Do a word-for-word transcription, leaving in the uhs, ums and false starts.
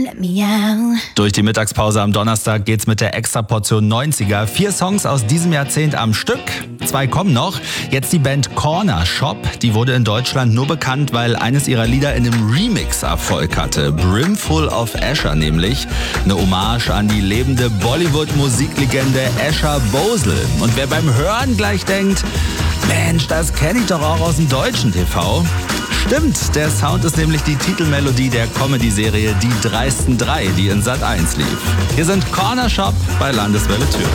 let me out. Durch die Mittagspause am Donnerstag geht's mit der Extraportion neunziger. Vier Songs aus diesem Jahrzehnt am Stück. Zwei kommen noch. Jetzt die Band Corner Shop. Die wurde in Deutschland nur bekannt, weil eines ihrer Lieder in einem Remix Erfolg hatte. Brimful of Asher nämlich. Eine Hommage an die lebende Bollywood-Musiklegende Asher Bhosle. Und wer beim Hören gleich denkt, Mensch, das kenne ich doch auch aus dem deutschen T V. Stimmt, der Sound ist nämlich die Titelmelodie der Comedy-Serie Die dreisten drei, die in Sat eins lief. Hier sind Corner Shop bei Landeswelle Thüringen.